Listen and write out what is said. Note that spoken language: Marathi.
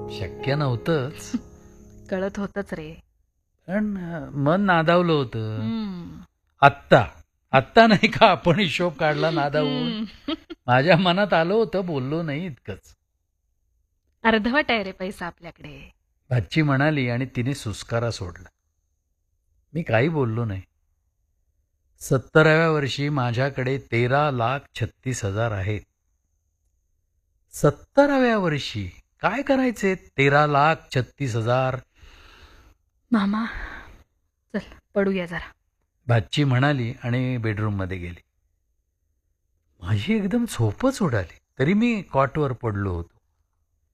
शक्य नव्हतंच. कळत होतच रे. पण मन नादावलं होतं. हम्म. आत्ता नाही का आपण हिशोब काढला नादावून. हम्म. माझ्या मनात आलं होतं, बोललो नाही इतकंच. अर्धवट आहे रे पैसा आपल्याकडे. भाची म्हणाली आणि तिने सुस्कारा सोडला. मी काही बोललो नाही. 70व्या वर्षी माझ्याकडे 13,36,000 आहेत. 70व्या वर्षी काय करायचे 13,36,000? मामा चल पडूया जरा. भाची म्हणाली आणि बेडरूममध्ये गेली. माझी एकदम झोपच उडाली. तरी मी कॉटवर पडलो होतो.